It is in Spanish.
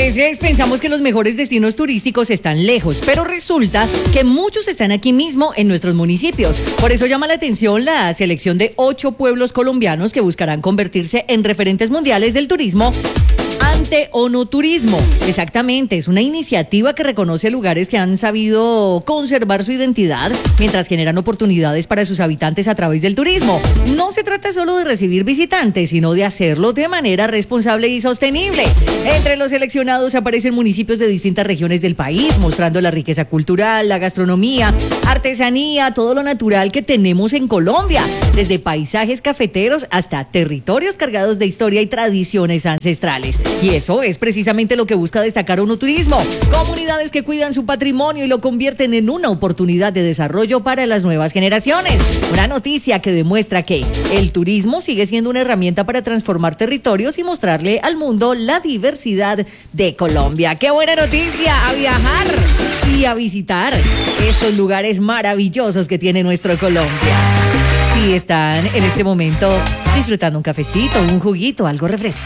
veces pensamos que los mejores destinos turísticos están lejos, pero resulta que muchos están aquí mismo en nuestros municipios. Por eso llama la atención la selección de 8 pueblos colombianos que buscarán convertirse en referentes mundiales del turismo ante ONUturismo. Exactamente, es una iniciativa que reconoce lugares que han sabido conservar su identidad mientras generan oportunidades para sus habitantes a través del turismo. No se trata solo de recibir visitantes, sino de hacerlo de manera responsable y sostenible. Entre los seleccionados aparecen municipios de distintas regiones del país, mostrando la riqueza cultural, la gastronomía, artesanía, todo lo natural que tenemos en Colombia, desde paisajes cafeteros hasta territorios cargados de historia y tradiciones ancestrales. Y eso es precisamente lo que busca destacar ONUturismo. Comunidades que cuidan su patrimonio y lo convierten en una oportunidad de desarrollo para las nuevas generaciones. Una noticia que demuestra que el turismo sigue siendo una herramienta para transformar territorios y mostrarle al mundo la diversidad de Colombia. ¡Qué buena noticia! A viajar y a visitar estos lugares maravillosos que tiene nuestro Colombia. Si están en este momento disfrutando un cafecito, un juguito, algo refrescante.